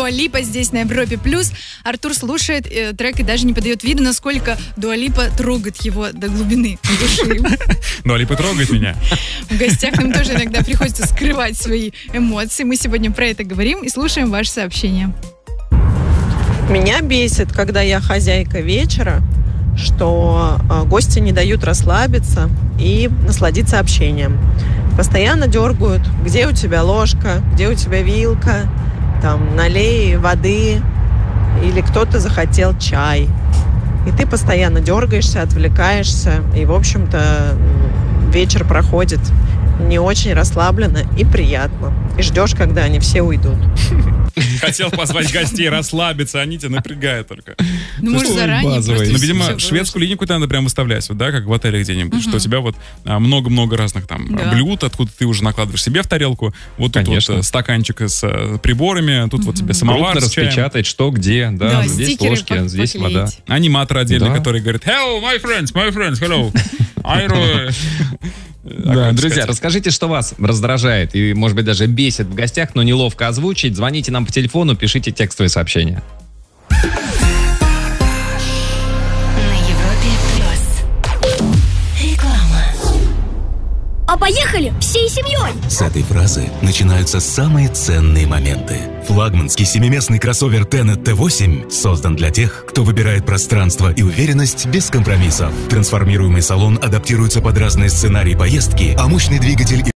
Дуа Липа здесь на Европе+. Артур слушает трек и даже не подает виду, насколько Дуа Липа трогает его до глубины души. Дуа Липа трогает меня. В гостях нам тоже иногда приходится скрывать свои эмоции. Мы сегодня про это говорим и слушаем ваши сообщения. Меня бесит, когда я хозяйка вечера, что гости не дают расслабиться и насладиться общением. Постоянно дергают, где у тебя ложка, где у тебя вилка, там, налей воды, или кто-то захотел чай. И ты постоянно дергаешься, отвлекаешься, и, в общем-то, вечер проходит не очень расслабленно и приятно. И ждешь, когда они все уйдут. Хотел позвать гостей расслабиться, они тебя напрягают только. Ну, может, заранее просто. Ну, видимо, шведскую линейку надо прям выставлять, вот, да, как в отеле где-нибудь, что у тебя вот много-много разных там блюд, откуда ты уже накладываешь себе в тарелку. Вот тут вот стаканчик с приборами, тут вот тебе самовар с чаем. Распечатать, что, где, да, здесь ложки, здесь вода. Аниматор отдельный, который говорит: hello, my friends, hello. Да, друзья, расскажите, что вас раздражает и, может быть, даже бесит в гостях, но неловко озвучить. Звоните нам по телефону, пишите текстовые сообщения. А поехали всей семьей! С этой фразы начинаются самые ценные моменты. Флагманский семиместный кроссовер Tenet T8 создан для тех, кто выбирает пространство и уверенность без компромиссов. Трансформируемый салон адаптируется под разные сценарии поездки, а мощный двигатель